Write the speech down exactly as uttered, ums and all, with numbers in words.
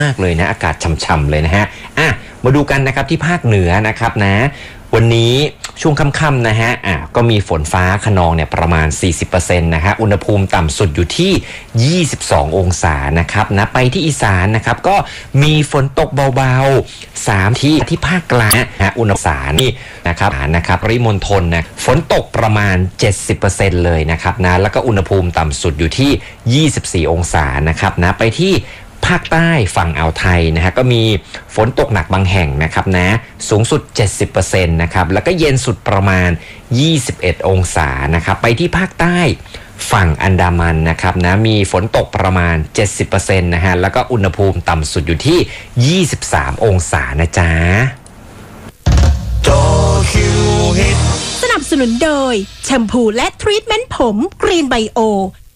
มากเลยนะอากาศช่ำๆเลยนะฮะอ่ะมาดูกันนะครับที่ภาคเหนือนะครับนะวันนี้ช่วงค่ำๆนะฮะอ่ะก็มีฝนฟ้าคะนองเนี่ยประมาณ สี่สิบเปอร์เซ็นต์ นะฮะอุณหภูมิต่ำสุดอยู่ที่ยี่สิบสององศานะครับนะไปที่อีสานนะครับก็มีฝนตกเบาๆสามที่ที่ภาคกลางนะฮะอุณหภูมินี่นะครับนะครับปริมณฑลนะฝนตกประมาณ เจ็ดสิบเปอร์เซ็นต์ เลยนะครับนะแล้วก็อุณหภูมิต่ำสุดอยู่ที่ยี่สิบสี่องศานะครับนะไปที่ภาคใต้ฝั่งอ่าวไทยนะฮะก็มีฝนตกหนักบางแห่งนะครับนะสูงสุด เจ็ดสิบเปอร์เซ็นต์ นะครับแล้วก็เย็นสุดประมาณยี่สิบเอ็ดองศานะครับไปที่ภาคใต้ฝั่งอันดามันนะครับนะมีฝนตกประมาณ เจ็ดสิบเปอร์เซ็นต์ นะฮะแล้วก็อุณหภูมิต่ำสุดอยู่ที่ยี่สิบสามองศานะจ๊ะสนับสนุนโดยแชมพูและทรีทเมนต์ผมกรีนไบโอ